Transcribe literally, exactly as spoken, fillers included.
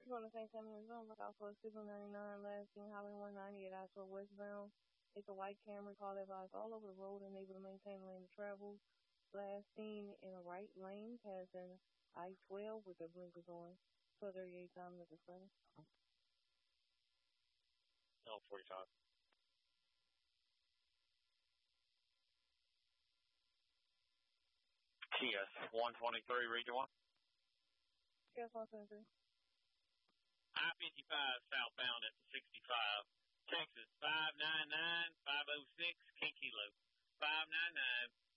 Going to Saint Samuel's Zone, look out for a Super ninety-nine, last seen Highway one ninety at Asheville westbound. It's a white camera, call advised all over the road and able to maintain lane of travel. Last seen in a right lane passing I twelve with their blinkers on. twelve thirty-eight time of the sun. L forty-five. T S one twenty-three, region one. T S one twenty-three. I fifty-five southbound at the sixty-five. Texas five nine nine five oh six, K Kilo. five nine nine